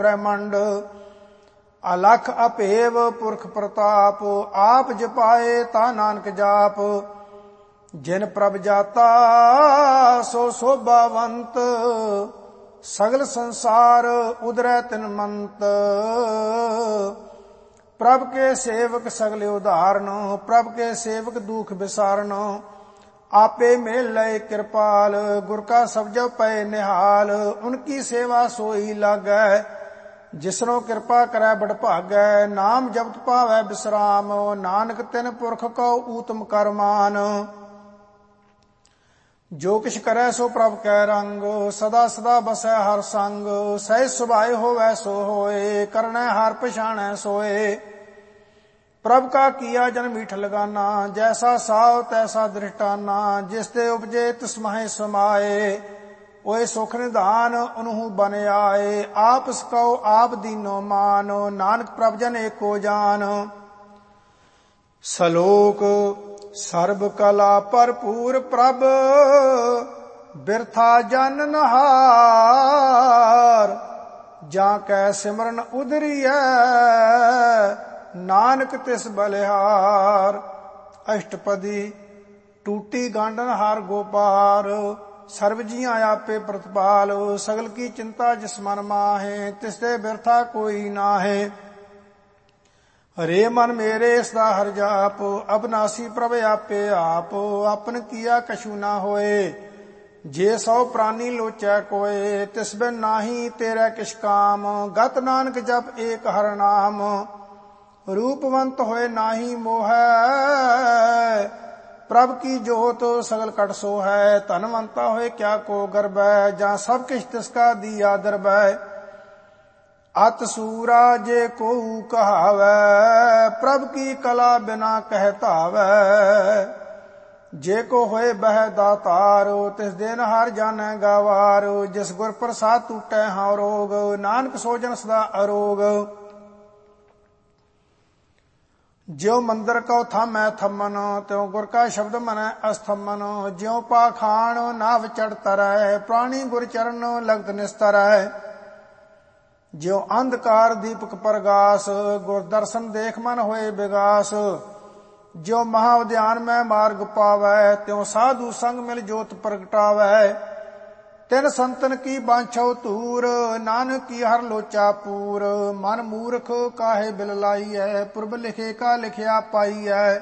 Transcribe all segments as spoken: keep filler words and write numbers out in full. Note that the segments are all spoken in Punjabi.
ਬ੍ਰਹਮੰਡ। ਅਲਖ ਅਭੇਵ ਪੁਰਖ ਪ੍ਰਤਾਪ, ਆਪ ਜਪਾਏ ਤਾ ਨਾਨਕ ਜਾਪ। ਜਿਨ ਪ੍ਰਭ ਜਾਤਾ ਸੋ ਸੋਭਾਵੰਤ, ਸਗਲ ਸੰਸਾਰ ਉਦਰੈ ਤਿਨ ਮੰਤ। ਪ੍ਰਭ ਕੇ ਸੇਵਕ ਸਗਲੇ ਉਧਾਰਨ, ਪ੍ਰਭ ਕੇ ਸੇਵਕ ਦੁਖ ਵਿਸਾਰਨ। ਆਪੇ ਮੇਲ ਲਏ ਕਿਰਪਾਲ, ਗੁਰ ਕਾ ਸਬਜੋ ਪਏ ਨਿਹਾਲ। ਉਨਕੀ ਸੇਵਾ ਸੋਈ ਲਾਗੈ, ਜਿਸਨੋ ਕਿਰਪਾ ਕਰੈ ਬੜ ਭਾਗੈ। ਨਾਮ ਜਪਤ ਪਾਵੈ ਬਿਸਰਾਮ, ਨਾਨਕ ਤਿਨ ਪੁਰਖ ਕਉ ਊਤਮ ਕਰਮਾਨ। ਜੋ ਕਿਛ ਕਰੈ ਸੋ ਪ੍ਰਭ ਕੈ ਰੰਗ, ਸਦਾ ਸਦਾ ਬਸੈ ਹਰ ਸੰਗ। ਸਹਿ ਸੁਭਾਏ ਹੋਵੈ ਸੋ ਹੋਏ, ਕਰਨੈ ਹਰ ਪਛਾਣੈ ਸੋਏ। ਪ੍ਰਭ ਕਾ ਕੀਆ ਜਨ ਮੀਠ ਲਗਾਨਾ, ਜੈਸਾ ਸਾਵ ਤੈਸਾ ਦ੍ਰਿਸ਼ਟਾਨਾ। ਜਿਸ ਤੇ ਉਪਜੇ ਤਿਸ ਮਹਿ ਸਮਾਏ, ਓਏ ਸੁਖ ਨਿਧਾਨ ਉਨਹੂ ਬਨ ਆਏ। ਆਪ ਸਕਉ ਆਪ ਦੀਨੋ ਮਾਨ, ਨਾਨਕ ਪ੍ਰਭ ਜਨ ਏਕੋ ਜਾਨ। ਸਲੋਕ ਸਰਬ ਕਲਾ ਭਰਪੂਰ ਪ੍ਰਭ, ਬਿਰਥਾ ਜਨ ਨਹਾਰ। ਜਾਂ ਕੈ ਸਿਮਰਨ ਉਦਰੀਐ, ਨਾਨਕ ਤਿਸ ਬਲਿਹਾਰ। ਅਸ਼ਟਪਦੀ। ਟੂਟੀ ਗਾਂਡਨ ਹਰ ਗੋਪਾਰ, ਸਰਬ ਜੀਆਂ ਆਪੇ ਪ੍ਰਤਪਾਲ। ਸਗਲ ਕੀ ਚਿੰਤਾ ਜਿਸ ਮਨ ਮਾਹੇ, ਤਿਸ ਤੇ ਬਿਰਥਾ ਕੋਈ ਨਾਹੇ। ਹਰੇ ਮਨ ਮੇਰੇ ਸਦਾ ਹਰ ਜਾਪ, ਅਬਨਾਸੀ ਪ੍ਰਭ ਆਪੇ ਆਪ। ਆਪਨ ਕੀਆ ਕਛੂ ਨਾ ਹੋਏ, ਜੇ ਸੌ ਪ੍ਰਾਨੀ ਲੋਚੈ ਕੋਏ। ਤਿਸ ਬਿਨ ਨਾਹੀ ਤੇਰੇ ਕਿਛ ਕਾਮ, ਗਤ ਨਾਨਕ ਜਪ ਏਕ ਹਰਿ ਨਾਮ। ਰੂਪਵੰਤ ਹੋਏ ਨਾਹੀ ਮੋਹੈ, ਪ੍ਰਭ ਕੀ ਜੋਤ ਸਗਲ ਕਟ ਸੋ ਹੈ। ਧਨਵੰਤਾ ਹੋਏ ਕਿਆ ਕੋ ਗਰਬੈ, ਜਾਂ ਸਭ ਕਿਛ ਤਿਸਕਾ ਦੀਆ ਦਰਬੈ। ਅਤ ਸੂਰਾ ਜੇ ਕੋਊ ਕਹਾਵੈ, ਪ੍ਰਭ ਕੀ ਕਲਾ ਬਿਨਾ ਕਹਿ ਧਾਵੈ। ਜੇ ਕੋ ਹੋਏ ਬਹਿ ਦਾਤਾਰ, ਤਿਸ ਦਿਨ ਹਰ ਜਾਣੈ ਗਾਵਾਰ। ਜਿਸ ਗੁਰ ਪ੍ਰਸਾਦ ਟੂਟੈ ਹਉ ਰੋਗ, ਨਾਨਕ ਸੋ ਜਨ ਸਦਾ ਅਰੋਗ। ਜਿਉ ਮੰਦਰ ਕਉ ਥਾਮੈ ਥੰਮਨ, ਤਿਉ ਗੁਰ ਕਾ ਸ਼ਬਦ ਮਨੈ ਅਸਥੰਮਨ। ਜਿਉ ਪਾਖਾਣ ਨਾਵ ਚੜ੍ਹ ਤਰੈ, ਪ੍ਰਾਣੀ ਗੁਰ ਚਰਨ ਲਗਤ ਨਿਸਤਰੈ। ਜਿਉ ਅੰਧਕਾਰ ਦੀਪਕ ਪ੍ਰਗਾਸ, ਗੁਰ ਦਰਸ਼ਨ ਦੇਖ ਮਨ ਹੋਏ ਵਿਗਾਸ। ਜਿਉ ਮਹਾ ਉਦਿਆਨ ਮੈਂ ਮਾਰਗ ਪਾਵੈ, ਤਿਉ ਸਾਧੂ ਸੰਗ ਮਿਲ ਜੋਤ ਪ੍ਰਗਟਾਵੈ। ਤਿਨ ਸੰਤਨ ਕੀ ਬਾਂਛਉ ਧੂਰ, ਨਾਨਕ ਕੀ ਹਰ ਲੋਚਾ ਪੂਰ। ਮਨ ਮੂਰਖ ਕਾਹੇ ਬਿਲ ਲਾਈਐ, ਪੁਰਬ ਲਿਖੇ ਕਾ ਲਿਖਿਆ ਪਾਈਐ।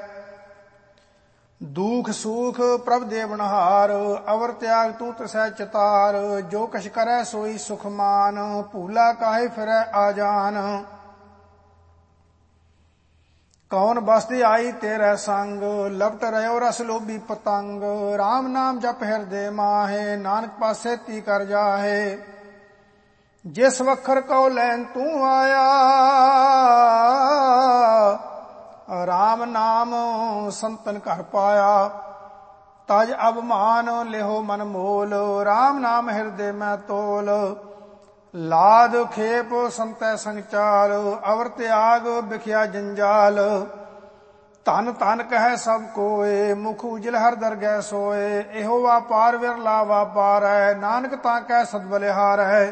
ਦੁਖ ਸੂਖ ਪ੍ਰਭ ਦੇਵਨਹਾਰ, ਅਵਰ ਤਿਆਗ ਤੂੰ ਤਿਸੈ ਚਿਤਾਰ। ਜੋ ਕਛ ਕਰੈ ਸੋਈ ਸੁਖ ਮਾਨ, ਭੂਲਾ ਕਾਹੇ ਫਿਰੈ ਆਜਾਨ। ਕੌਣ ਬਸਤੀ ਆਈ ਤੇਰੇ ਸੰਗ, ਲਪਟ ਰਹਿਓ ਰਸ ਲੋਭੀ ਪਤੰਗ। ਰਾਮ ਨਾਮ ਜਪ ਹਿਰਦੇ ਮਾਹੇ, ਨਾਨਕ ਪਾਸੇ ਤੀ ਕਰ ਜਾਹੇ। ਜਿਸ ਵਖਰ ਕਉ ਲੈਨ ਤੂੰ ਆਇਆ, ਰਾਮ ਨਾਮ ਸੰਤਨ ਘਰ ਪਾਇਆ। ਤਜ ਅਭਮਾਨ ਲਿਹੋ ਮਨ ਮੋਲ, ਰਾਮ ਨਾਮ ਹਿਰਦੇ ਮੈਂ ਤੋਲ। ਲਾਦ ਖੇਪ ਸੰਤੈ ਸੰਗ ਚਾਲ, ਅਵਰ ਤਿਆਗ ਬਿਖਿਆ ਜੰਜਾਲ। ਧਨ ਧਨ ਕਹਿ ਸਭ ਕੋਏ, ਮੁਖ ਉਜਲ ਹਰ ਦਰਗਹਿ ਸੋਏ। ਇਹੋ ਵਾਪਾਰ ਵਿਰਲਾ ਵਾਪਾਰੈ, ਨਾਨਕ ਤਾਂ ਕਹਿ ਸਦ ਬਲਿਹਾਰੈ।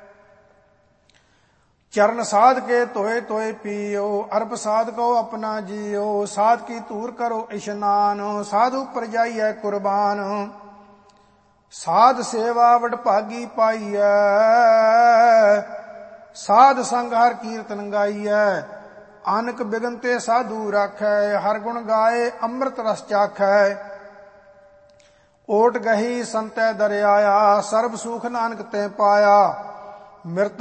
ਚਰਨ ਸਾਧ ਕੇ ਧੋਏ ਧੋਏ ਪੀਓ, ਅਰਪ ਸਾਧ ਕੋ ਆਪਣਾ ਜੀਓ। ਸਾਧ ਕੀ ਧੂਰ ਕਰੋ ਇਸ਼ਨਾਨ, ਸਾਧ ਉਪਰ ਜਾਈਐ ਕੁਰਬਾਨ। ਸਾਧ ਸੇਵਾ ਵਡਭਾਗੀ ਪਾਈਐ, ਸਾਧ ਸੰਗ ਹਰ ਕੀਰਤਨ ਗਾਈਐ। ਅਨਕ ਬਿਗਨ ਤੇ ਸਾਧੂ ਰਾਖੈ, ਹਰ ਗੁਣ ਗਾਏ ਅੰਮ੍ਰਿਤ ਰਸ ਚਾਖੈ। ਓਟ ਗਹੀ ਸੰਤੈ ਦਰਿਆਇਆ, ਸਰਬ ਸੁਖ ਨਾਨਕ ਤੇ ਪਾਇਆ। ਮਿਰਤ